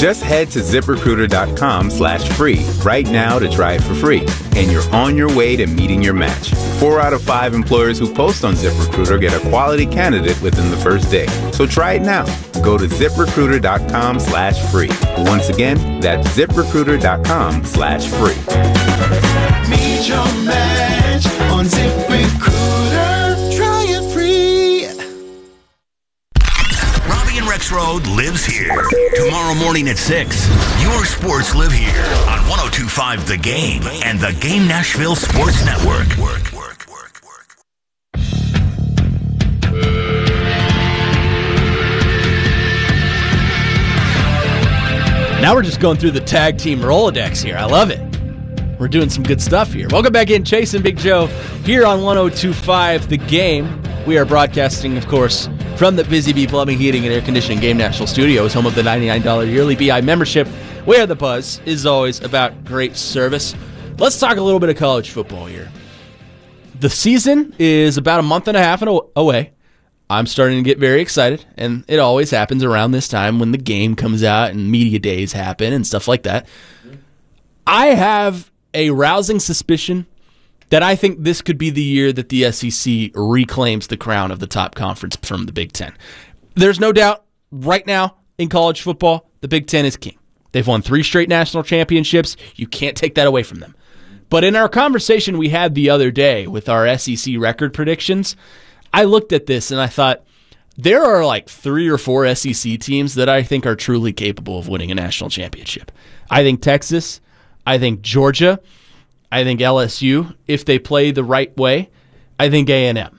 Just head to ZipRecruiter.com/free right now to try it for free. And you're on your way to meeting your match. 4 out of 5 employers who post on ZipRecruiter get a quality candidate within the first day. So try it now. Go to ZipRecruiter.com/free. Once again, that's ZipRecruiter.com/free. Meet your match on ZipRecruiter. Try it free. Robbie and Rex Road lives here. Tomorrow morning at 6, your sports live here on 102.5 The Game and the Game Nashville Sports Network. Now we're just going through the tag team Rolodex here. I love it. We're doing some good stuff here. Welcome back in, Chase and Big Joe here on 102.5 The Game. We are broadcasting, of course, from the Busy Bee Plumbing, Heating, and Air Conditioning Game National Studios, home of the $99 yearly BI membership, where the buzz is always about great service. Let's talk a little bit of college football here. The season is about a month and a half away. I'm starting to get very excited, and it always happens around this time when the game comes out and media days happen and stuff like that. I have a rousing suspicion that I think this could be the year that the SEC reclaims the crown of the top conference from the Big Ten. There's no doubt right now in college football, the Big Ten is king. They've won 3 straight national championships. You can't take that away from them. But in our conversation we had the other day with our SEC record predictions, I looked at this and I thought, there are like 3 or 4 SEC teams that I think are truly capable of winning a national championship. I think Texas, I think Georgia, I think LSU, if they play the right way, I think A&M.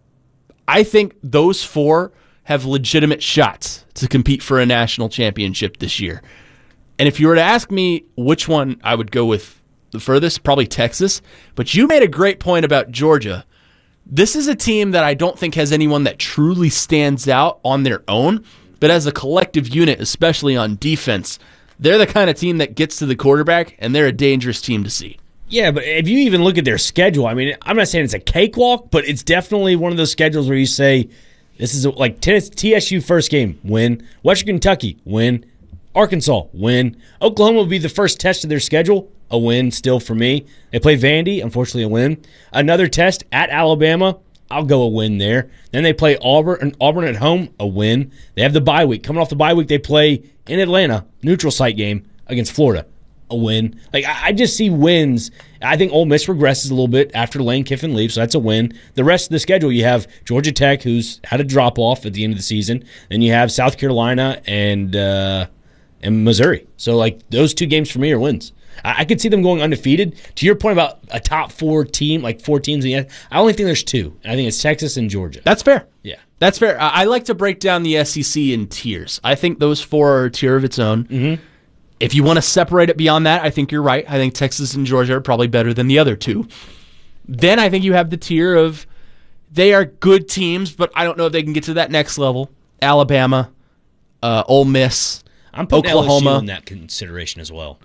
I think those 4 have legitimate shots to compete for a national championship this year. And if you were to ask me which one I would go with the furthest, probably Texas. But you made a great point about Georgia. This is a team that I don't think has anyone that truly stands out on their own, but as a collective unit, especially on defense, they're the kind of team that gets to the quarterback, and they're a dangerous team to see. Yeah, but if you even look at their schedule, I mean, I'm not saying it's a cakewalk, but it's definitely one of those schedules where you say, this is like TSU first game, win. Western Kentucky, win. Arkansas, win. Oklahoma will be the first test of their schedule, a win still for me. They play Vandy, unfortunately a win. Another test at Alabama, I'll go a win there. Then they play Auburn at home, a win. They have the bye week. Coming off the bye week, they play in Atlanta, neutral site game against Florida, a win. Like I just see wins. I think Ole Miss regresses a little bit after Lane Kiffin leaves, so that's a win. The rest of the schedule, you have Georgia Tech, who's had a drop-off at the end of the season. Then you have South Carolina and Missouri. So, like, those 2 games for me are wins. I could see them going undefeated. To your point about a top 4 team, like 4 teams, I only think there's 2. I think it's Texas and Georgia. That's fair. Yeah. That's fair. I like to break down the SEC in tiers. I think those 4 are a tier of its own. Mm-hmm. If you want to separate it beyond that, I think you're right. I think Texas and Georgia are probably better than the other 2. Then I think you have the tier of they are good teams, but I don't know if they can get to that next level. Alabama, Ole Miss, I'm putting Oklahoma LSU in that consideration as well.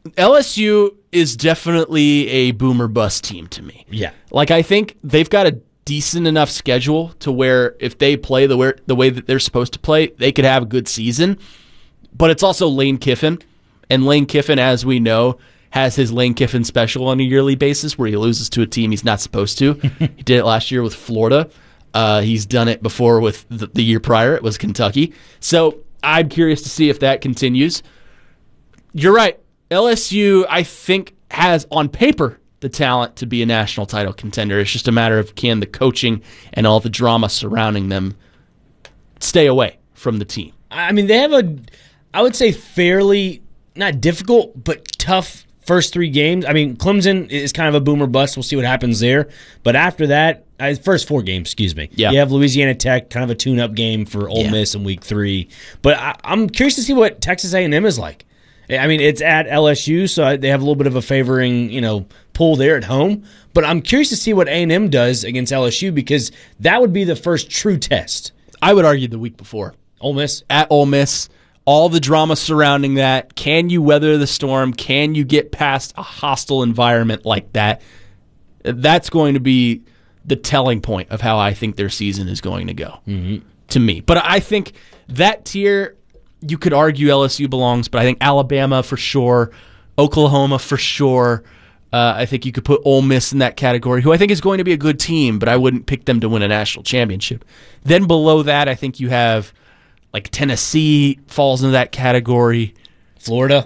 LSU is definitely a boomer bust team to me. Yeah. Like, I think they've got a decent enough schedule to where if they play the way that they're supposed to play, they could have a good season. But it's also Lane Kiffin. And Lane Kiffin, as we know, has his Lane Kiffin special on a yearly basis where he loses to a team he's not supposed to. He did it last year with Florida. He's done it before with the year prior. It was Kentucky. So I'm curious to see if that continues. You're right. LSU, I think, has on paper the talent to be a national title contender. It's just a matter of can the coaching and all the drama surrounding them stay away from the team. I mean, they have I would say fairly, not difficult, but tough first 3 games. I mean, Clemson is kind of a boomer bust. We'll see what happens there. But after that, first 4 games, excuse me. Yeah. You have Louisiana Tech, kind of a tune-up game for Ole Miss in week 3. But I'm curious to see what Texas A&M is like. I mean, it's at LSU, so they have a little bit of a favoring, pull there at home. But I'm curious to see what A&M does against LSU because that would be the first true test. I would argue the week before. Ole Miss? At Ole Miss. All the drama surrounding that. Can you weather the storm? Can you get past a hostile environment like that? That's going to be the telling point of how I think their season is going to go, to me. But I think that tier, you could argue LSU belongs, but I think Alabama for sure, Oklahoma for sure. I think you could put Ole Miss in that category, who I think is going to be a good team, but I wouldn't pick them to win a national championship. Then below that, I think you have like Tennessee falls into that category. Florida.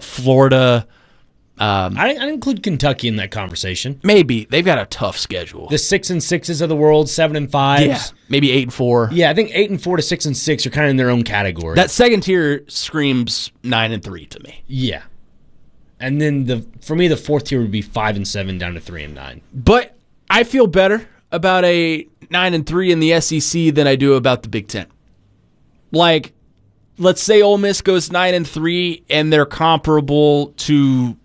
I'd include Kentucky in that conversation. Maybe. They've got a tough schedule. The 6 and 6s of the world, 7 and 5s. Yeah, maybe 8 and 4. Yeah, I think 8 and 4 to 6 and 6 are kind of in their own category. That second tier screams 9 and 3 to me. Yeah. And then for me, the fourth tier would be 5 and 7 down to 3 and 9. But I feel better about a 9 and 3 in the SEC than I do about the Big Ten. Like, let's say Ole Miss goes 9 and 3 and they're comparable to,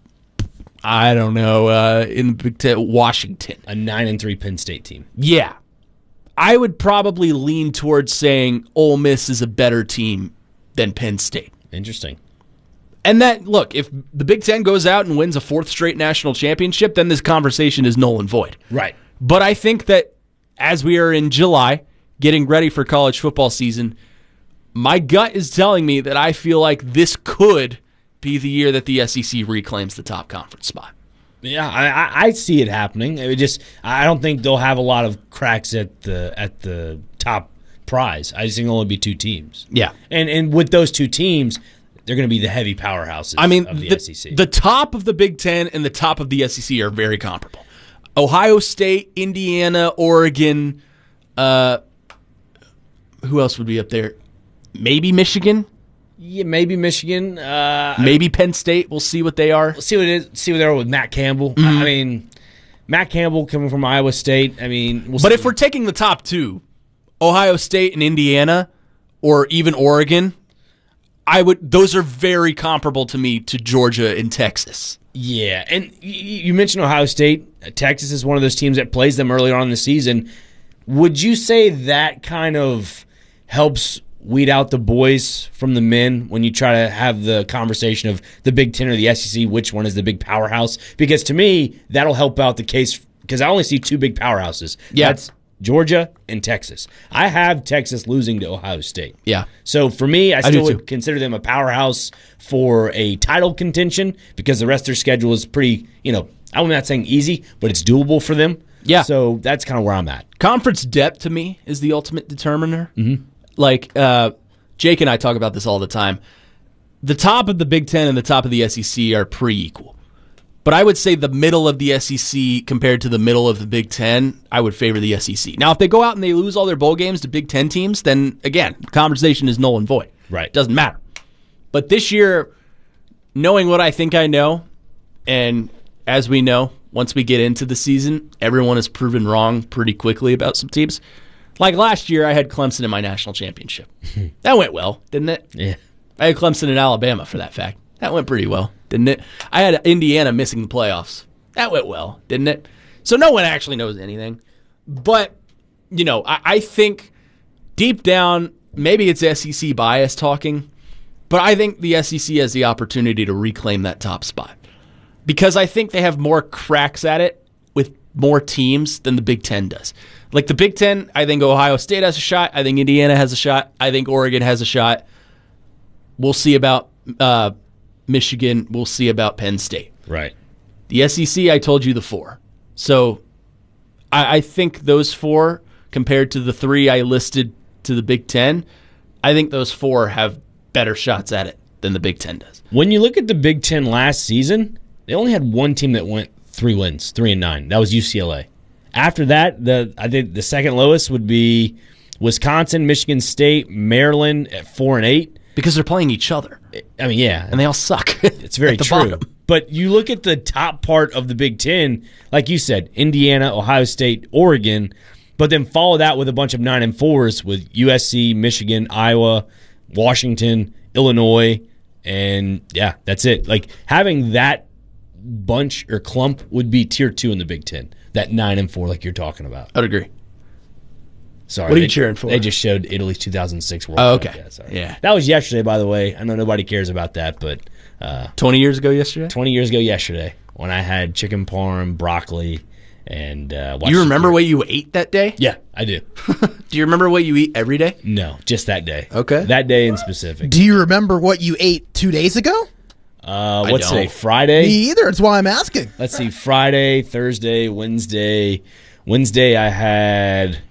I don't know, in the Big Ten, Washington. A 9 and 3 Penn State team. Yeah. I would probably lean towards saying Ole Miss is a better team than Penn State. Interesting. And that, look, if the Big Ten goes out and wins a fourth straight national championship, then this conversation is null and void. Right. But I think that as we are in July, getting ready for college football season, my gut is telling me that I feel like this could be the year that the SEC reclaims the top conference spot. Yeah, I see it happening. I don't think they'll have a lot of cracks at the top prize. I just think there'll only be 2 teams. Yeah. And with those 2 teams, they're going to be the heavy powerhouses of the SEC. The top of the Big Ten and the top of the SEC are very comparable. Ohio State, Indiana, Oregon, who else would be up there? Maybe Michigan? Yeah, maybe Michigan. Maybe Penn State. We'll see what they are. We'll see what it is. See what they are with Matt Campbell. Mm-hmm. I mean, Matt Campbell coming from Iowa State. I mean, but if we're taking the top 2, Ohio State and Indiana, or even Oregon, those are very comparable to me to Georgia and Texas. Yeah, and you mentioned Ohio State. Texas is one of those teams that plays them earlier on in the season. Would you say that kind of helps weed out the boys from the men when you try to have the conversation of the Big Ten or the SEC, which one is the big powerhouse? Because to me, that'll help out the case, because I only see 2 big powerhouses. Yeah. That's Georgia and Texas. I have Texas losing to Ohio State. Yeah. So for me, I still do too. would consider them a powerhouse for a title contention, because the rest of their schedule is pretty, I'm not saying easy, but it's doable for them. Yeah. So that's kind of where I'm at. Conference depth to me is the ultimate determiner. Mm-hmm. Like, Jake and I talk about this all the time. The top of the Big Ten and the top of the SEC are pretty equal. But I would say the middle of the SEC compared to the middle of the Big Ten, I would favor the SEC. Now, if they go out and they lose all their bowl games to Big Ten teams, then, again, the conversation is null and void. Right. It doesn't matter. But this year, knowing what I think I know, and as we know, once we get into the season, everyone is proven wrong pretty quickly about some teams. Like last year, I had Clemson in my national championship. That went well, didn't it? Yeah. I had Clemson in Alabama for that fact. That went pretty well, didn't it? I had Indiana missing the playoffs. That went well, didn't it? So no one actually knows anything. But, I think deep down, maybe it's SEC bias talking, but I think the SEC has the opportunity to reclaim that top spot. Because I think they have more cracks at it with more teams than the Big Ten does. Like the Big Ten, I think Ohio State has a shot. I think Indiana has a shot. I think Oregon has a shot. We'll see about Michigan. We'll see about Penn State. Right. The SEC, I told you the 4. So I think those 4, compared to the 3 I listed to the Big Ten, I think those 4 have better shots at it than the Big Ten does. When you look at the Big Ten last season, they only had one team that went 3 wins, 3-9. That was UCLA. After that, I think the second lowest would be Wisconsin, Michigan State, Maryland at 4-8. Because they're playing each other. I mean, yeah. And they all suck. It's very true. Bottom. But you look at the top part of the Big Ten, like you said, Indiana, Ohio State, Oregon, but then follow that with a bunch of 9 and 4s with USC, Michigan, Iowa, Washington, Illinois, and yeah, that's it. Like having that bunch or clump would be tier 2 in the Big Ten. That 9 and 4 like you're talking about. I'd agree. Sorry. What are you cheering for? They just showed Italy's 2006 World Cup. Okay. Yeah, sorry. Yeah. That was yesterday, by the way. I know nobody cares about that, but 20 years ago yesterday? 20 years ago yesterday when I had chicken parm, broccoli, And You remember what you ate that day? Yeah, I do. Do you remember what you eat every day? No, just that day. Okay. That day in specific. Do you remember what you ate 2 days ago? What's today? don't. Friday? Me either. That's why I'm asking. Let's see. Friday, Thursday, Wednesday. Wednesday I had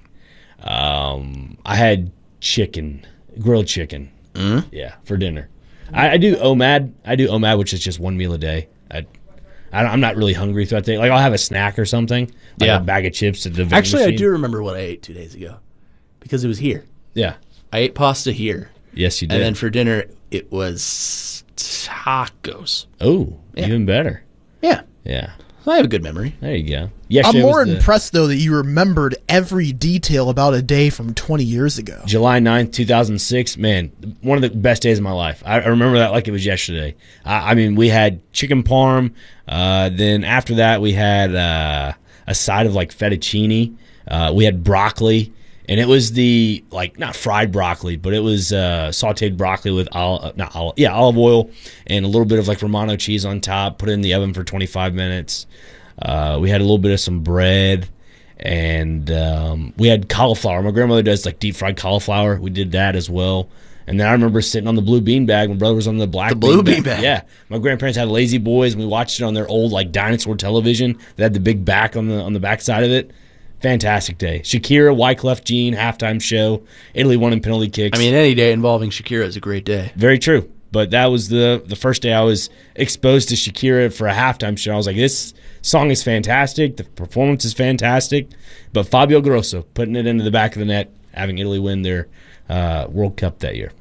chicken, grilled chicken. Yeah, for dinner. I do OMAD. Which is just one meal a day. I'm not really hungry throughout the day. Like I'll have a snack or something, like a bag of chips at the vending Actually, I machine. do remember what I ate 2 days ago because it was here. Yeah. I ate pasta here. Yes, you did. And then for dinner, it was tacos. Oh, even better. Yeah. Yeah. I have a good memory. There you go. I'm Yesterday more was the impressed, though, that you remembered every detail about a day from 20 years ago. July 9th, 2006. Man, one of the best days of my life. I remember that like it was yesterday. I mean, we had chicken parm. Then after that, we had a side of like fettuccine. We had broccoli. And it was not fried broccoli, but it was sauteed broccoli with olive oil and a little bit of like Romano cheese on top, put it in the oven for 25 minutes. We had a little bit of some bread, and we had cauliflower. My grandmother does like deep fried cauliflower. We did that as well. And then I remember sitting on the blue bean bag. My brother was on the black blue bean bag. Yeah. My grandparents had Lazy Boys, and we watched it on their old like dinosaur television. They had the big back on the back side of it. Fantastic day. Shakira, Wyclef Jean, halftime show. Italy won in penalty kicks. I mean, any day involving Shakira is a great day. Very true. But that was the first day I was exposed to Shakira for a halftime show. I was like, this song is fantastic. The performance is fantastic. But Fabio Grosso putting it into the back of the net, having Italy win their World Cup that year.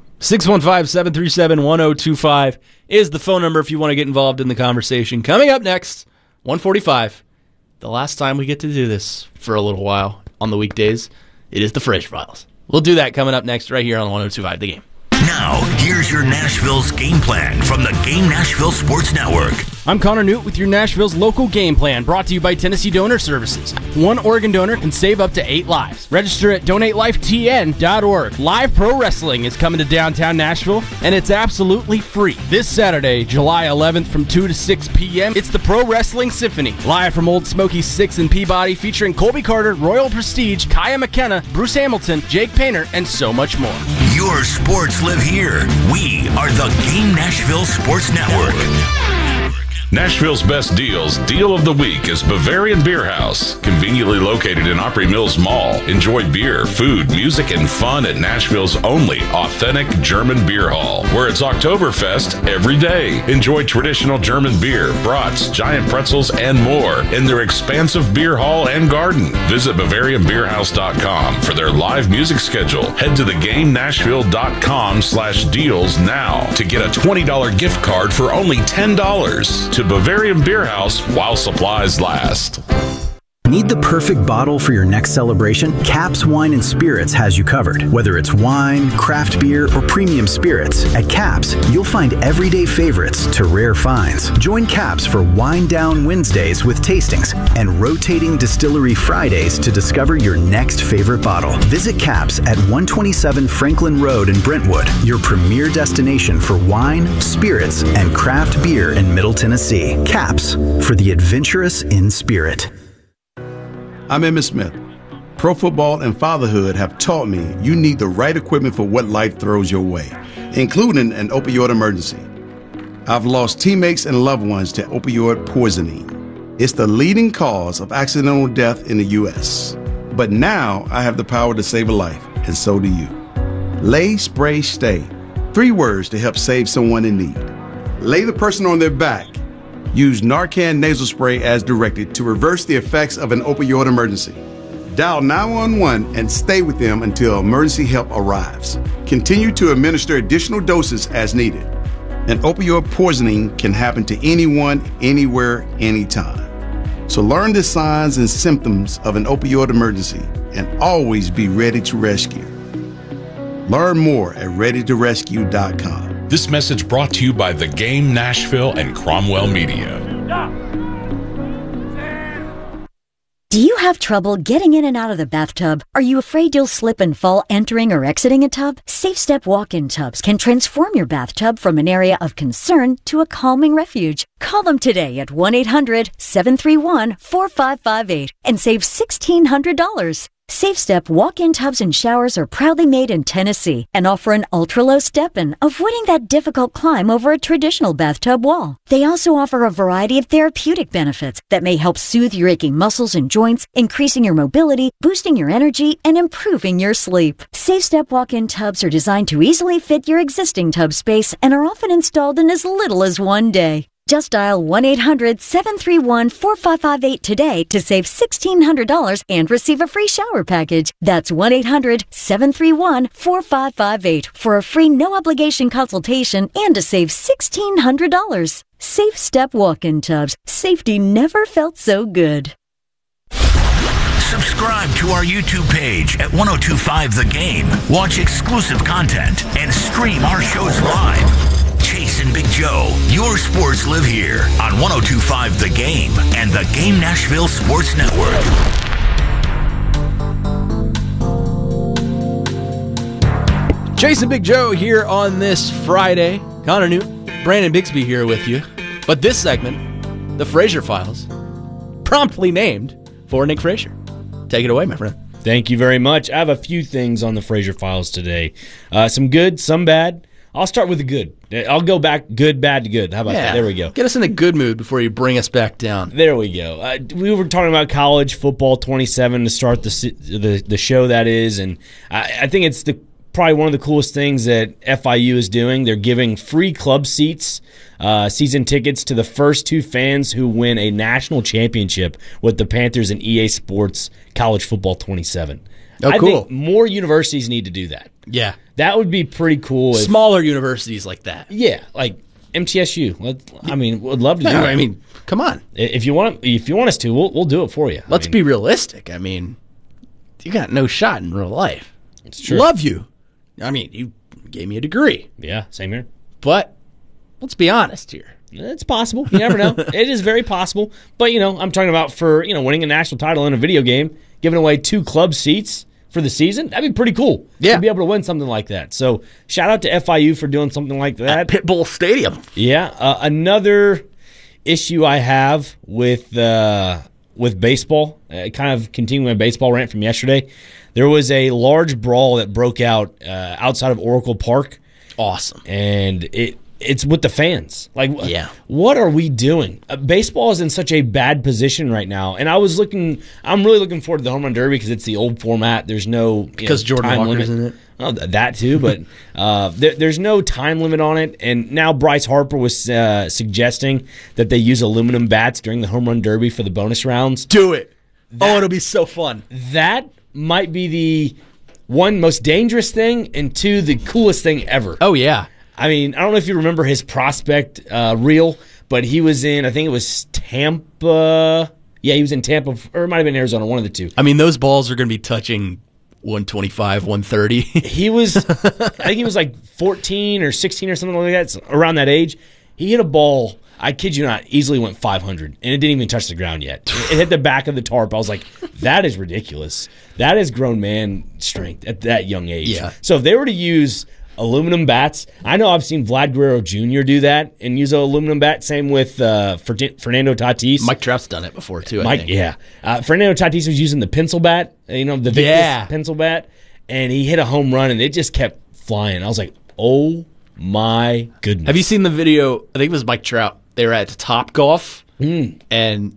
615-737-1025 is the phone number if you want to get involved in the conversation. Coming up next, 145. The last time we get to do this for a little while on the weekdays, it is the Fridge Files. We'll do that coming up next right here on 102.5 The Game. Now, here's your Nashville's game plan from the Game Nashville Sports Network. I'm Connor Newt with your Nashville's local game plan, brought to you by Tennessee Donor Services. One Oregon donor can save up to 8 lives. Register at donatelifetn.org. Live pro wrestling is coming to downtown Nashville, and it's absolutely free. This Saturday, July 11th from 2 to 6 p.m., it's the Pro Wrestling Symphony. Live from Old Smoky 6 in Peabody, featuring Colby Carter, Royal Prestige, Kaya McKenna, Bruce Hamilton, Jake Painter, and so much more. Your sports live here. We are the Game Nashville Sports Network. Nashville's best deals. Deal of the week is Bavarian Beer House. Conveniently located in Opry Mills Mall. Enjoy beer, food, music, and fun at Nashville's only authentic German beer hall, where it's Oktoberfest every day. Enjoy traditional German beer, brats, giant pretzels, and more in their expansive beer hall and garden. Visit BavarianBeerHouse.com for their live music schedule. Head to theGameNashville.com/deals now to get a $20 gift card for only $10 to Bavarian Beer House while supplies last. Need the perfect bottle for your next celebration? Caps Wine and Spirits has you covered. Whether it's wine, craft beer, or premium spirits, at Caps, you'll find everyday favorites to rare finds. Join Caps for Wine Down Wednesdays with tastings and rotating distillery Fridays to discover your next favorite bottle. Visit Caps at 127 Franklin Road in Brentwood, your premier destination for wine, spirits, and craft beer in Middle Tennessee. Caps, for the adventurous in spirit. I'm Emmitt Smith. Pro football and fatherhood have taught me you need the right equipment for what life throws your way, including an opioid emergency. I've lost teammates and loved ones to opioid poisoning. It's the leading cause of accidental death in the U.S. But now I have the power to save a life, and so do you. Lay, spray, stay. 3 words to help save someone in need. Lay the person on their back. Use Narcan nasal spray as directed to reverse the effects of an opioid emergency. Dial 911 and stay with them until emergency help arrives. Continue to administer additional doses as needed. An opioid poisoning can happen to anyone, anywhere, anytime. So learn the signs and symptoms of an opioid emergency and always be ready to rescue. Learn more at readytorescue.com. This message brought to you by The Game Nashville and Cromwell Media. Do you have trouble getting in and out of the bathtub? Are you afraid you'll slip and fall entering or exiting a tub? Safe Step walk-in tubs can transform your bathtub from an area of concern to a calming refuge. Call them today at 1-800-731-4558 and save $1,600. SafeStep walk-in tubs and showers are proudly made in Tennessee and offer an ultra-low step-in, avoiding that difficult climb over a traditional bathtub wall. They also offer a variety of therapeutic benefits that may help soothe your aching muscles and joints, increasing your mobility, boosting your energy, and improving your sleep. SafeStep walk-in tubs are designed to easily fit your existing tub space and are often installed in as little as one day. Just dial 1-800-731-4558 today to save $1,600 and receive a free shower package. That's 1-800-731-4558 for a free no-obligation consultation and to save $1,600. Safe Step walk-in tubs. Safety never felt so good. Subscribe to our YouTube page at 1025 The Game. Watch exclusive content and stream our shows live. Chase and Big Joe, your sports live here on 1025 The Game and the Game Nashville Sports Network. Chase and Big Joe here on this Friday. Connor Newton, Brandon Bixby here with you. But this segment, the Frazier Files, promptly named for Nick Frazier. Take it away, my friend. Thank you very much. I have a few things on the Frazier Files today. Some good, some bad. I'll start with the good. I'll go back good, bad to good. How about that? There we go. Get us in a good mood before you bring us back down. There we go. We were talking about college football 27 to start the show, that is, and I think it's probably one of the coolest things that FIU is doing. They're giving free club seats, season tickets to the first two fans who win a national championship with the Panthers and EA Sports College Football 27. Oh, I cool. think more universities need to do that. Yeah. That would be pretty cool. Smaller universities like that. Yeah, like MTSU. Would love to do that. I mean, come on. If you want us to, we'll do it for you. Let's be realistic. I mean, you got no shot in real life. It's true. Love you. I mean, you gave me a degree. Yeah, same here. But let's be honest here. It's possible. You never know. It is very possible. But, I'm talking about for, winning a national title in a video game, giving away 2 club seats for the season. That'd be pretty cool. Yeah. To be able to win something like that. So, shout out to FIU for doing something like that. At Pitbull Stadium. Yeah. Another issue I have with baseball, kind of continuing my baseball rant from yesterday, there was a large brawl that broke out outside of Oracle Park. Awesome. And it's with the fans. What are we doing? Baseball is in such a bad position right now. And I'm really looking forward to the Home Run Derby because it's the old format. There's no because Jordan time Walker's limit. in it. Oh, that too, but there's no time limit on it. And now Bryce Harper was suggesting that they use aluminum bats during the Home Run Derby for the bonus rounds. Do it. It'll be so fun. That might be the one most dangerous thing and 2 the coolest thing ever. Oh, yeah. I mean, I don't know if you remember his prospect reel, but he was in, I think it was Tampa. Yeah, he was in Tampa, or it might have been Arizona, one of the 2. I mean, those balls are going to be touching 125, 130. He was, I think he was like 14 or 16 or something like that, around that age. He hit a ball, I kid you not, easily went 500, and it didn't even touch the ground yet. It hit the back of the tarp. I was like, that is ridiculous. That is grown man strength at that young age. Yeah. So if they were to use aluminum bats, I know I've seen Vlad Guerrero Jr. do that and use an aluminum bat. Same with Fernando Tatis. Mike Trout's done it before too. I think. Yeah. Fernando Tatis was using the pencil bat, the Victus pencil bat, and he hit a home run and it just kept flying. I was like, oh my goodness. Have you seen the video? I think it was Mike Trout. They were at Top Golf, and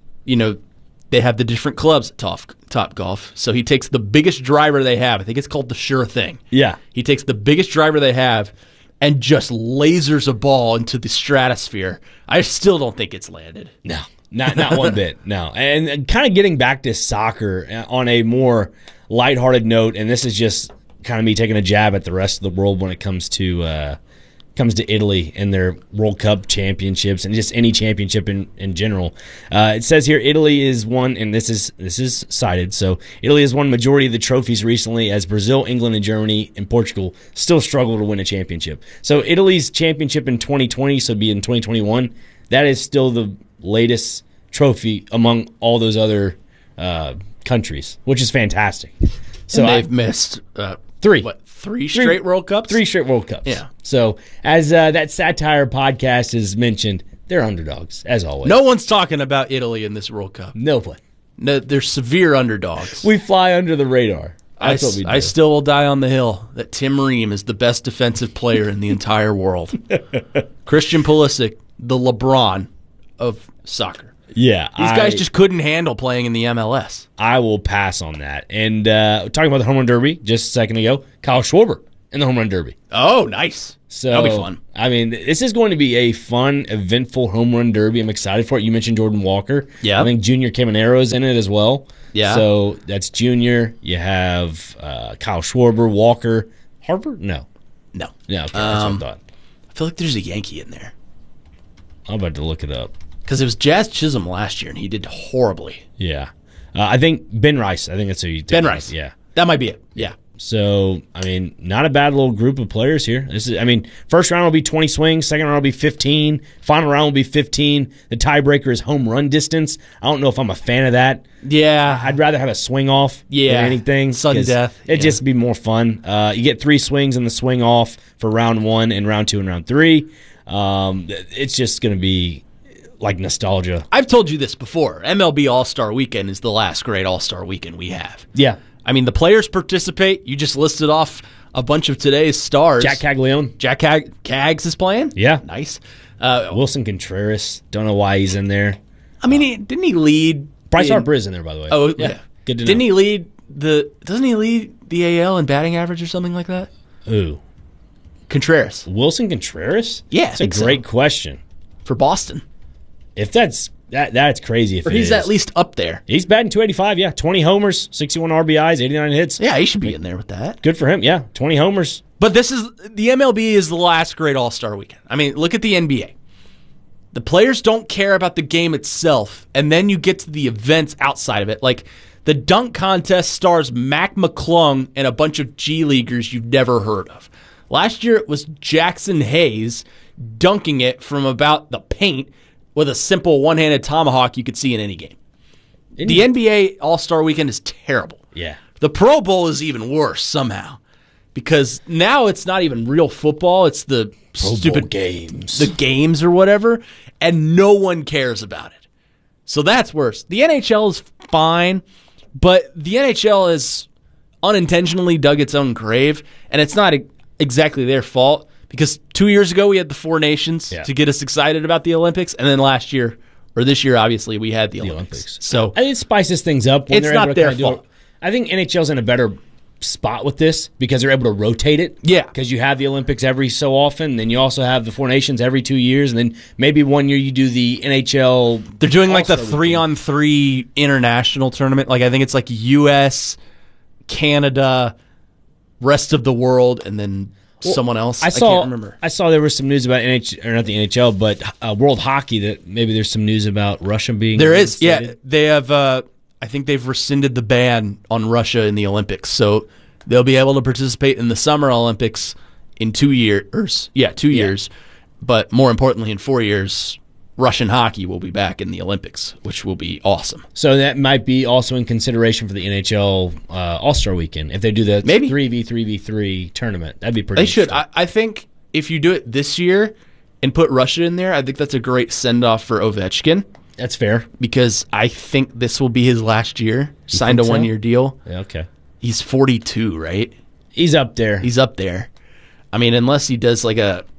they have the different clubs at Top Golf. So he takes the biggest driver they have. I think it's called the Sure Thing. Yeah. He takes the biggest driver they have and just lasers a ball into the stratosphere. I still don't think it's landed. No, not one bit. No. And kind of getting back to soccer on a more lighthearted note, and this is just kind of me taking a jab at the rest of the world when it comes to Italy and their World Cup championships and just any championship in general. It says here Italy is won, and this is cited, so Italy has won majority of the trophies recently as Brazil, England, and Germany and Portugal still struggle to win a championship. So Italy's championship in 2020, so it'd be in 2021, that is still the latest trophy among all those other countries, which is fantastic. So and they've missed 3. Three straight World Cups? 3 straight World Cups. Yeah. So as that satire podcast has mentioned, They're underdogs, as always. No one's talking about Italy in this World Cup. No one. No, they're severe underdogs. We fly under the radar. That's what we do. I still will die on the hill that Tim Ream is the best defensive player in the entire world. Christian Pulisic, the LeBron of soccer. Yeah. These guys just couldn't handle playing in the MLS. I will pass on that. And talking about the home run derby just a second ago, Kyle Schwarber in the home run derby. Oh, nice. So that'll be fun. I mean, this is going to be a fun, eventful home run derby. I'm excited for it. You mentioned Jordan Walker. Yeah. I think Junior Camanero's in it as well. Yeah. So that's Junior. You have Kyle Schwarber, Walker, Harper? No. No. Yeah, okay, that's what I thought. I feel like there's a Yankee in there. I'm about to look it up. Because it was Jazz Chisholm last year, and he did horribly. Yeah. I think Ben Rice. I think that's who you Ben Rice. Yeah. That might be it. Yeah. So, I mean, not a bad little group of players here. First round will be 20 swings, second round will be 15, final round will be 15. The tiebreaker is home run distance. I don't know if I'm a fan of that. Yeah. I'd rather have a swing off than anything. Sudden death. It'd just be more fun. You get 3 swings in the swing off for round 1 and round 2 and round 3. It's just going to be like nostalgia. I've told you this before. MLB All-Star Weekend is the last great All-Star Weekend we have. Yeah. I mean, the players participate. You just listed off a bunch of today's stars. Jack Caglione. Jack Cags is playing? Yeah. Nice. Wilson Contreras. Don't know why he's in there. I mean, didn't he lead? Bryce Harper is in there, by the way. Oh, yeah. Good to know. Didn't he lead doesn't he lead the AL in batting average or something like that? Who? Contreras. Wilson Contreras? Yeah, That's a great question. For Boston. If that's crazy. Or he's at least up there. He's batting 285, yeah. 20 homers, 61 RBIs, 89 hits. Yeah, he should be in there with that. Good for him, yeah. 20 homers. But the MLB is the last great All-Star Weekend. I mean, look at the NBA. The players don't care about the game itself, and then you get to the events outside of it. Like, the dunk contest stars Mac McClung and a bunch of G-Leaguers you've never heard of. Last year, it was Jackson Hayes dunking it from about the paint with a simple one-handed tomahawk you could see in any game. The NBA All-Star Weekend is terrible. Yeah. The Pro Bowl is even worse somehow because now it's not even real football. It's the stupid games. The games or whatever, and no one cares about it. So that's worse. The NHL is fine, but the NHL has unintentionally dug its own grave, and it's not exactly their fault. Because 2 years ago, we had the Four Nations to get us excited about the Olympics. And then this year, obviously, we had the Olympics. So I think it spices things up. When it's they're not able to their kind of fault. I think NHL's in a better spot with this because they're able to rotate it. Yeah. Because you have the Olympics every so often. Then you also have the Four Nations every 2 years. And then maybe 1 year you do the NHL. They're doing like the All-Star 3-on-3 international tournament. Like I think it's like U.S., Canada, rest of the world, and then someone else. I can't remember. I saw there was some news about not the NHL, but World Hockey that maybe there's some news about Russia being. There is, yeah. They have. I think they've rescinded the ban on Russia in the Olympics, so they'll be able to participate in the Summer Olympics in 2 years. Yeah, 2 years. But more importantly, in 4 years, Russian hockey will be back in the Olympics, which will be awesome. So that might be also in consideration for the NHL All-Star Weekend. If they do the Maybe 3v3v3 tournament, that'd be pretty. They should. I think if you do it this year and put Russia in there, I think that's a great send-off for Ovechkin. That's fair. Because I think this will be his last year. Signed a 1-year deal. Yeah, okay. He's 42, right? He's up there. He's up there. I mean, unless he does like a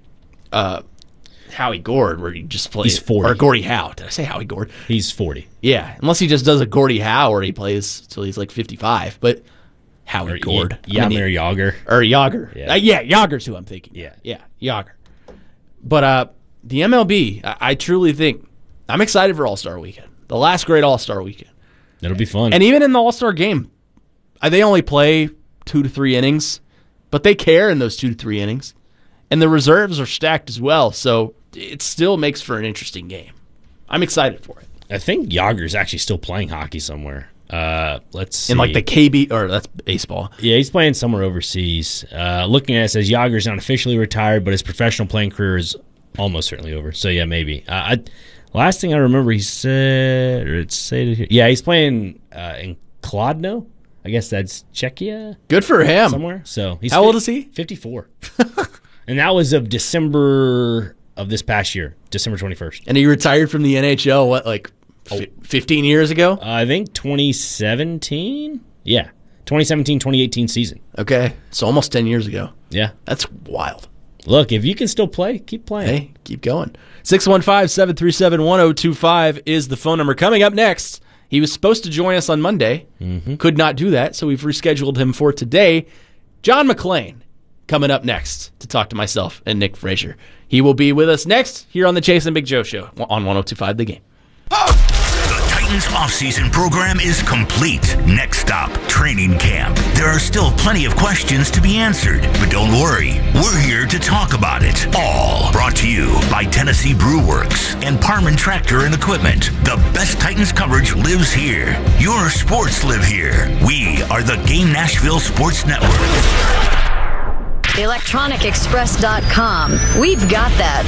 Howie Gord where he just plays. He's 40. Or Gordie Howe. Did I say Howie Gord? He's 40. Yeah, unless he just does a Gordie Howe where he plays till he's like 55. But Howie Gord. Jaromir Jagr. Or Jagr. Yeah, Jagger's who I'm thinking. Yeah, Jagr. But the MLB, I truly think, I'm excited for All-Star Weekend. The last great All-Star Weekend. That'll be fun. And even in the All-Star game, they only play 2 to 3 innings, but they care in those 2 to 3 innings. And the reserves are stacked as well, so it still makes for an interesting game. I'm excited for it. I think Jagr's actually still playing hockey somewhere. Let's see. In like the KB, or that's baseball. Yeah, he's playing somewhere overseas. Looking at it, says Jagr's not officially retired, but his professional playing career is almost certainly over. So yeah, maybe. Last thing I remember, he said, or it's stated here. Yeah, he's playing in Kladno. I guess that's Czechia. Good for him. Somewhere. So he's how old is he? 54. And that was of December of this past year, December 21st. And he retired from the NHL, 15 years ago? I think 2017. Yeah, 2017-2018 season. Okay, so almost 10 years ago. Yeah. That's wild. Look, if you can still play, keep playing. Hey, keep going. 615-737-1025 is the phone number. Coming up next, he was supposed to join us on Monday. Could not do that, so we've rescheduled him for today. John McClain coming up next to talk to myself and Nick Frazier. He will be with us next here on the Chase and Big Joe Show on 102.5 The Game. The Titans offseason program is complete. Next stop, training camp. There are still plenty of questions to be answered, but don't worry. We're here to talk about it all. Brought to you by Tennessee Brew Works and Parman Tractor and Equipment. The best Titans coverage lives here. Your sports live here. We are the Game Nashville Sports Network. ElectronicExpress.com. We've got that.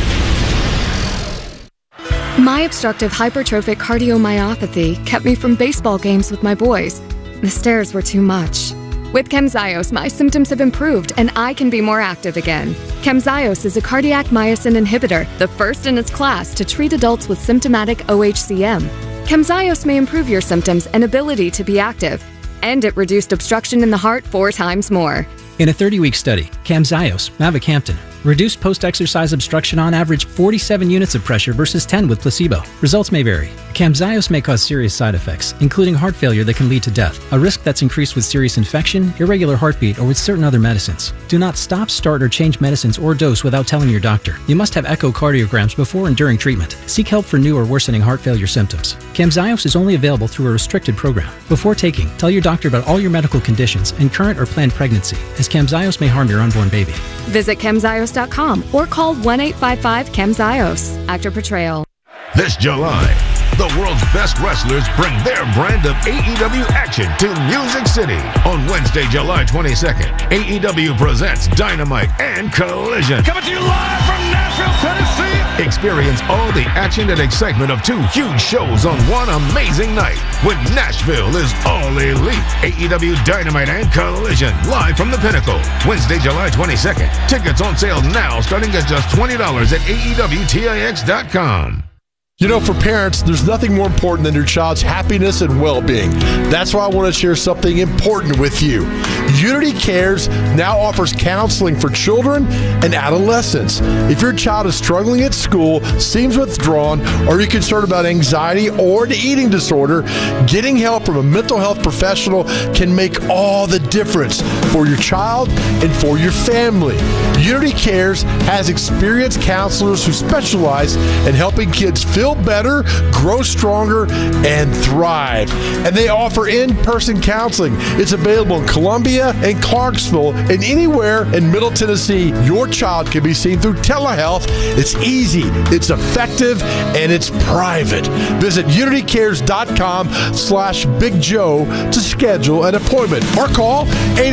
My obstructive hypertrophic cardiomyopathy kept me from baseball games with my boys. The stairs were too much. With Camzyos, my symptoms have improved and I can be more active again. Camzyos is a cardiac myosin inhibitor, the first in its class to treat adults with symptomatic OHCM. Camzyos may improve your symptoms and ability to be active, and it reduced obstruction in the heart 4 times more. In a 30-week study, Camzyos, mavacamten, reduced post-exercise obstruction on average 47 units of pressure versus 10 with placebo. Results may vary. Camzyos may cause serious side effects, including heart failure that can lead to death, a risk that's increased with serious infection, irregular heartbeat, or with certain other medicines. Do not stop, start, or change medicines or dose without telling your doctor. You must have echocardiograms before and during treatment. Seek help for new or worsening heart failure symptoms. Camzyos is only available through a restricted program. Before taking, tell your doctor about all your medical conditions and current or planned pregnancy, as Camzyos may harm your unborn baby. Visit Camzyos.com or call 1-855-CAMZYOS. Actor portrayal. This July, the world's best wrestlers bring their brand of AEW action to Music City. On Wednesday, July 22nd, AEW presents Dynamite and Collision. Coming to you live from Nashville, Tennessee. Experience all the action and excitement of 2 huge shows on one amazing night when Nashville is all elite. AEW Dynamite and Collision, live from the Pinnacle. Wednesday, July 22nd. Tickets on sale now starting at just $20 at AEWTIX.com. You know, for parents, there's nothing more important than your child's happiness and well-being. That's why I want to share something important with you. Unity Cares now offers counseling for children and adolescents. If your child is struggling at school, seems withdrawn, or you're concerned about anxiety or an eating disorder, getting help from a mental health professional can make all the difference for your child and for your family. Unity Cares has experienced counselors who specialize in helping kids feel better, grow stronger, and thrive. And they offer in-person counseling. It's available in Columbia and Clarksville and anywhere in Middle Tennessee. Your child can be seen through telehealth. It's easy, it's effective, and it's private. Visit unitycares.com/Big Joe to schedule an appointment or call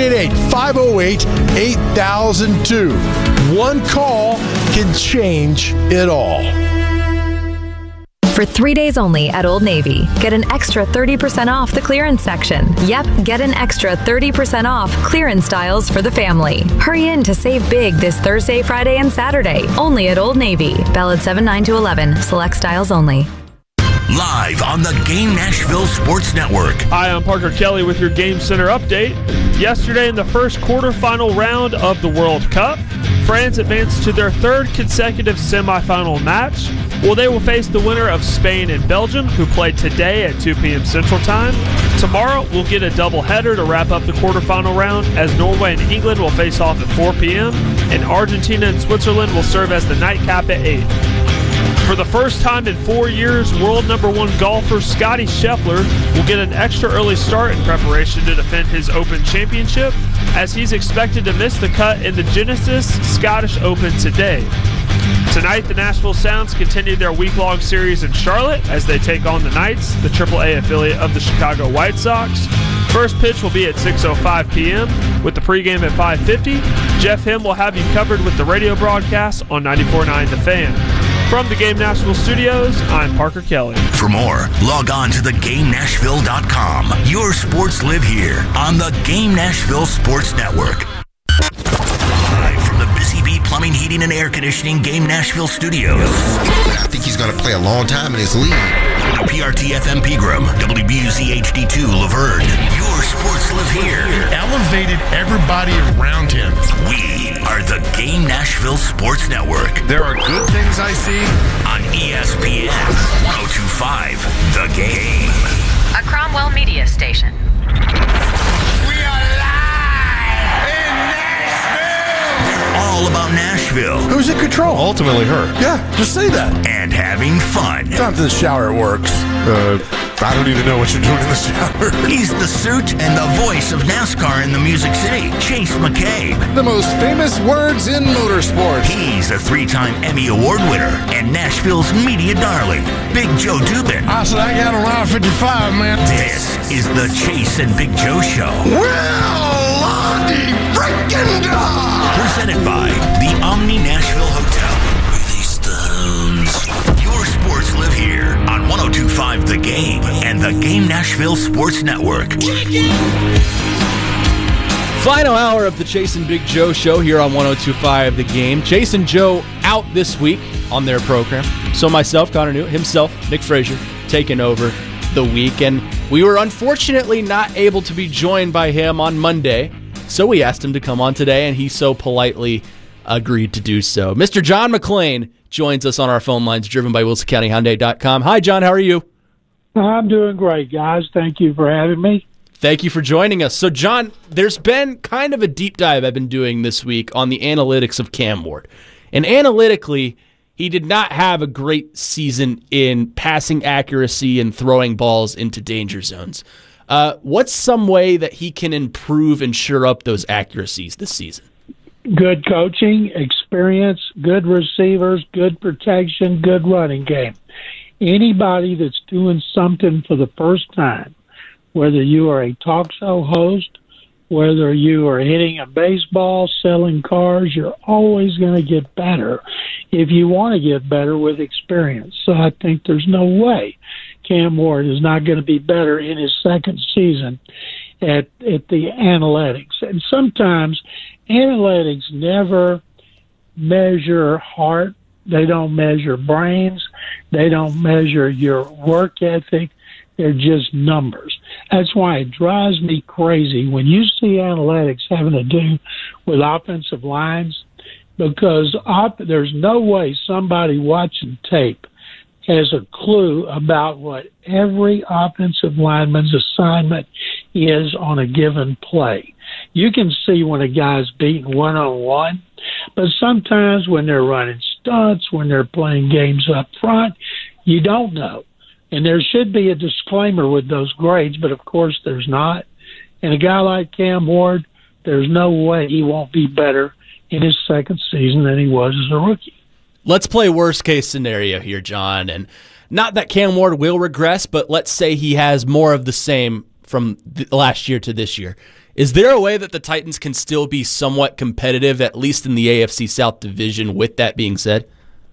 888-508-8002. One call can change it all. For 3 days only at Old Navy, get an extra 30% off the clearance section. Yep, get an extra 30% off clearance styles for the family. Hurry in to save big this Thursday, Friday, and Saturday. Only at Old Navy. Valid 7/9-11. Select styles only. Live on the Game Nashville Sports Network. Hi, I'm Parker Kelly with your Game Center update. Yesterday in the first quarterfinal round of the World Cup, France advanced to their 3rd consecutive semifinal match. Well, they will face the winner of Spain and Belgium, who play today at 2 p.m. Central Time. Tomorrow, we'll get a doubleheader to wrap up the quarterfinal round, as Norway and England will face off at 4 p.m., and Argentina and Switzerland will serve as the nightcap at 8. For the first time in 4 years, world #1 golfer Scottie Scheffler will get an extra early start in preparation to defend his Open Championship, as he's expected to miss the cut in the Genesis Scottish Open today. Tonight, the Nashville Sounds continue their week-long series in Charlotte as they take on the Knights, the AAA affiliate of the Chicago White Sox. First pitch will be at 6:05 p.m. with the pregame at 5:50. Jeff Him will have you covered with the radio broadcast on 94.9 The Fan. From the Game Nashville studios, I'm Parker Kelly. For more, log on to theGameNashville.com. Your sports live here on the Game Nashville Sports Network. Live from the Busy Bee Plaza Plumbing, Heating, and Air Conditioning Game Nashville Studios. I think he's going to play a long time in this league. WPRT-FM Pegram, WBUZ HD2 Laverne. Your sports live here. Elevated everybody around him. We are the Game Nashville Sports Network. There are good things I see on ESPN 102.5 The Game. A Cromwell Media Station. All about Nashville. Who's in control? ultimately her. Yeah, just say that. And having fun. Not to the shower, it works. I don't even know what you're doing in the shower. He's the suit and the voice of NASCAR in the Music City, Chase McCabe. The most famous words in motorsports. He's a 3-time Emmy Award winner and Nashville's media darling, Big Joe Dubin. I said I got a line 55, man. This is the Chase and Big Joe Show. Well, Lonnie freaking dog. Presented by the Omni Nashville Hotel. Release the hounds. Your sports live here on 102.5 The Game and the Game Nashville Sports Network. Final hour of the Chase and Big Joe Show here on 102.5 The Game. Chase and Joe out this week on their program. So myself, Connor Newt, himself, Nick Frazier, taking over the week. And we were unfortunately not able to be joined by him on Monday. So we asked him to come on today, and he so politely agreed to do so. Mr. John McClain joins us on our phone lines, driven by WilsonCountyHyundai.com. Hi, John. How are you? I'm doing great, guys. Thank you for having me. Thank you for joining us. So, John, there's been kind of a deep dive I've been doing this week on the analytics of Cam Ward. And analytically, he did not have a great season in passing accuracy and throwing balls into danger zones. What's some way that he can improve and shore up those accuracies this season? Good coaching, experience, good receivers, good protection, good running game. Anybody that's doing something for the first time, whether you are a talk show host, whether you are hitting a baseball, selling cars, you're always going to get better if you want to get better with experience. So I think there's no way Cam Ward is not going to be better in his second season at the analytics. And sometimes analytics never measure heart. They don't measure brains. They don't measure your work ethic. They're just numbers. That's why it drives me crazy when you see analytics having to do with offensive lines, because there's no way somebody watching tape has a clue about what every offensive lineman's assignment is on a given play. You can see when a guy's beaten one-on-one, but sometimes when they're running stunts, when they're playing games up front, you don't know. And there should be a disclaimer with those grades, but of course there's not. And a guy like Cam Ward, there's no way he won't be better in his second season than he was as a rookie. Let's play worst case scenario here, John. And not that Cam Ward will regress, but let's say he has more of the same from last year to this year. Is there a way that the Titans can still be somewhat competitive, at least in the AFC South division, with that being said?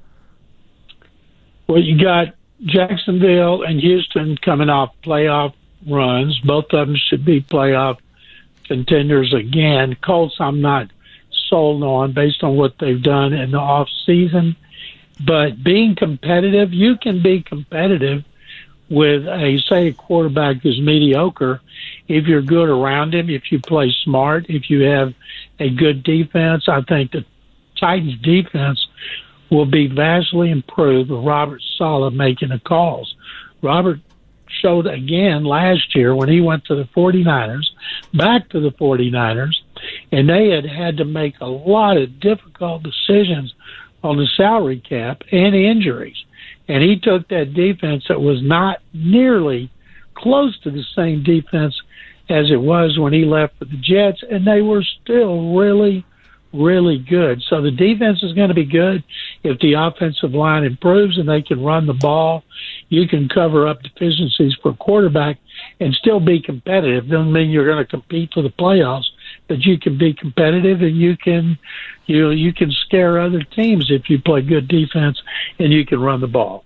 Well, you got Jacksonville and Houston coming off playoff runs. Both of them should be playoff contenders again. Colts, I'm not sold on based on what they've done in the off season. But being competitive, you can be competitive with a quarterback who's mediocre if you're good around him, if you play smart, if you have a good defense. I think the Titans defense will be vastly improved with Robert Saleh making the calls. Robert showed again last year when he went to the 49ers, back to the 49ers, and they had to make a lot of difficult decisions on the salary cap and injuries. And he took that defense that was not nearly close to the same defense as it was when he left for the Jets, and they were still really, really good. So the defense is going to be good. If the offensive line improves and they can run the ball, you can cover up deficiencies for a quarterback and still be competitive. Doesn't mean you're going to compete for the playoffs, but you can be competitive and you can scare other teams if you play good defense and you can run the ball.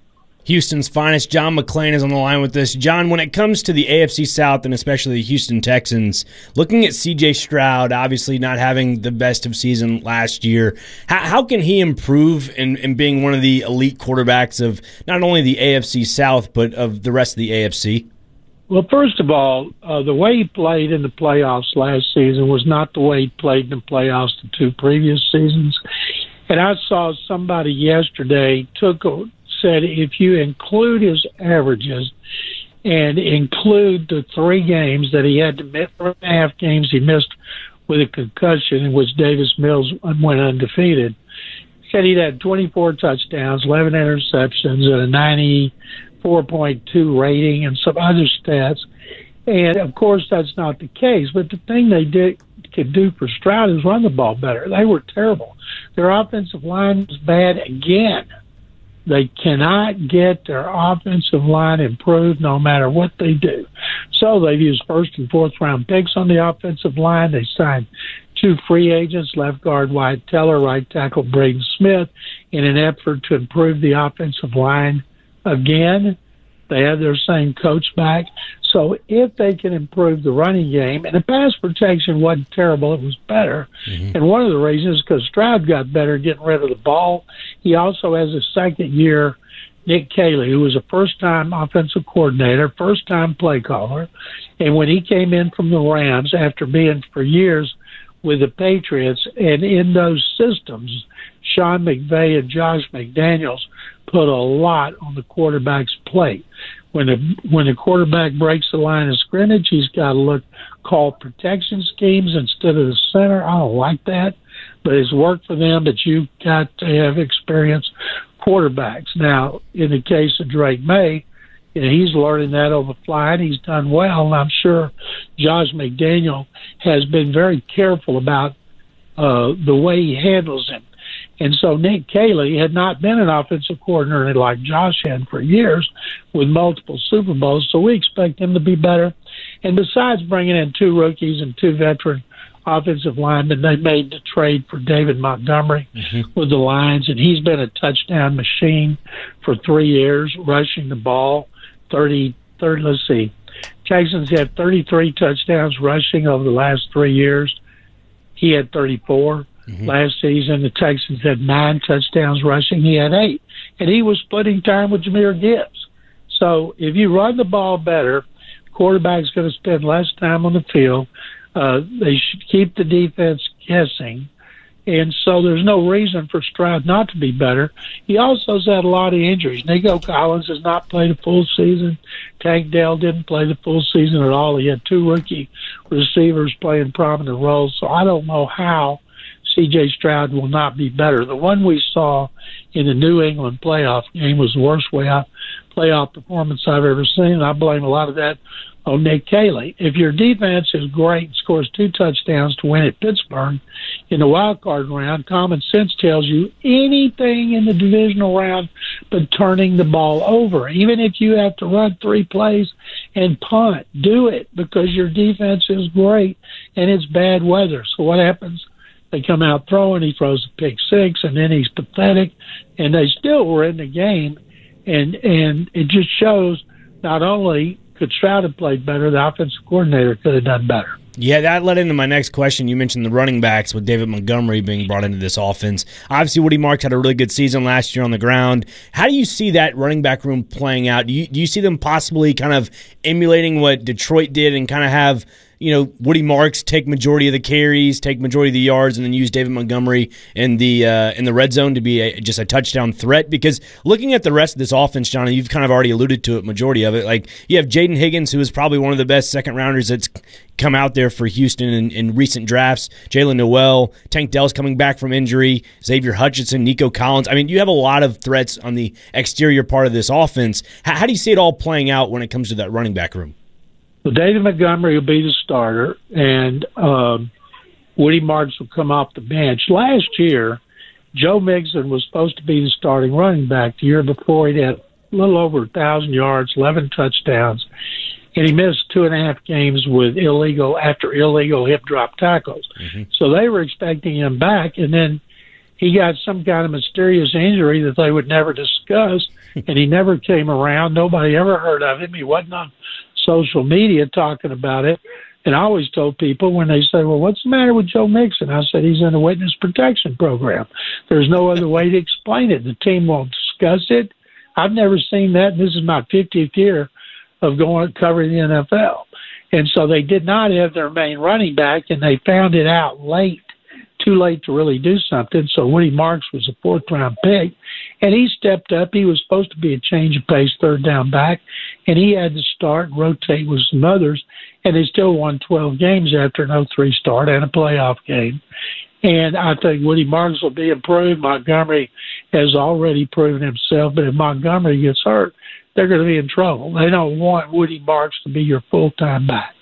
Houston's finest, John McClain, is on the line with us. John, when it comes to the AFC South and especially the Houston Texans, looking at C.J. Stroud, obviously not having the best of season last year, how can he improve in being one of the elite quarterbacks of not only the AFC South but of the rest of the AFC? Well, first of all, the way he played in the playoffs last season was not the way he played in the playoffs the 2 previous seasons. And I saw somebody yesterday said if you include his averages and include the 3 games that he had to miss, 3.5 games he missed with a concussion in which Davis Mills went undefeated, said he'd had 24 touchdowns, 11 interceptions, and a 94.2 rating and some other stats. And, of course, that's not the case. But the thing they could do for Stroud is run the ball better. They were terrible. Their offensive line was bad again. They cannot get their offensive line improved no matter what they do. So they've used 1st and 4th round picks on the offensive line. They signed 2 free agents, left guard Wyatt Teller, right tackle Braden Smith, in an effort to improve the offensive line again. They have their same coach back. So if they can improve the running game, and the pass protection wasn't terrible, it was better. Mm-hmm. And one of the reasons is because Stroud got better getting rid of the ball. He also has a second-year Nick Caley, who was a first-time offensive coordinator, first-time play caller. And when he came in from the Rams after being for years with the Patriots, and in those systems, Sean McVay and Josh McDaniels put a lot on the quarterback's plate. When the quarterback breaks the line of scrimmage, he's got to call protection schemes instead of the center. I don't like that, but it's worked for them. But you've got to have experienced quarterbacks. Now, in the case of Drake May, he's learning that on the fly, and he's done well. And I'm sure Josh McDaniel has been very careful about the way he handles him. And so Nick Caley had not been an offensive coordinator like Josh had for years with multiple Super Bowls, so we expect him to be better. And besides bringing in 2 rookies and 2 veteran offensive linemen, they made the trade for David Montgomery with the Lions, and he's been a touchdown machine for 3 years, rushing the ball. Let's see. Texans had 33 touchdowns rushing over the last 3 years. He had 34. Last season, the Texans had 9 touchdowns rushing. He had 8. And he was splitting time with Jahmyr Gibbs. So if you run the ball better, quarterback's going to spend less time on the field. They should keep the defense guessing. And so there's no reason for Stroud not to be better. He also has had a lot of injuries. Nico Collins has not played a full season. Tank Dell didn't play the full season at all. He had 2 rookie receivers playing prominent roles. So I don't know how C.J. Stroud will not be better. The one we saw in the New England playoff game was the worst playoff performance I've ever seen, and I blame a lot of that on Nick Caley. If your defense is great and scores 2 touchdowns to win at Pittsburgh in the wild card round, common sense tells you anything in the divisional round but turning the ball over. Even if you have to run 3 plays and punt, do it because your defense is great and it's bad weather. So what happens? They come out throwing, he throws a pick 6, and then he's pathetic, and they still were in the game. And it just shows not only could Stroud have played better, the offensive coordinator could have done better. Yeah, that led into my next question. You mentioned the running backs with David Montgomery being brought into this offense. Obviously, Woody Marks had a really good season last year on the ground. How do you see that running back room playing out? Do you see them possibly kind of emulating what Detroit did and kind of have Woody Marks take majority of the carries, take majority of the yards, and then use David Montgomery in the red zone to be just a touchdown threat? Because looking at the rest of this offense, John, you've kind of already alluded to it, majority of it. Like you have Jaden Higgins, who is probably one of the best second rounders that's come out there for Houston in recent drafts. Jalen Noel, Tank Dell's coming back from injury, Xavier Hutchinson, Nico Collins. I mean, you have a lot of threats on the exterior part of this offense. How do you see it all playing out when it comes to that running back room? Well, David Montgomery will be the starter, and Woody Marks will come off the bench. Last year, Joe Mixon was supposed to be the starting running back. The year before, he had a little over 1,000 yards, 11 touchdowns, and he missed 2.5 games with illegal hip drop tackles. So they were expecting him back, and then he got some kind of mysterious injury that they would never discuss, and he never came around. Nobody ever heard of him. He wasn't on social media talking about it. And I always told people when they say, well, what's the matter with Joe Mixon? I said, he's in a witness protection program. There's no other way to explain it. The team won't discuss it. I've never seen that. This is my 50th year of covering the NFL. And so they did not have their main running back, and they found it out late, too late to really do something. So Woody Marks was a fourth-round pick, and he stepped up. He was supposed to be a change of pace third down back, and he had to start and rotate with some others, and they still won 12 games after an 0-3 start and a playoff game. And I think Woody Marks will be improved. Montgomery has already proven himself, but if Montgomery gets hurt, they're going to be in trouble. They don't want Woody Marks to be your full-time back.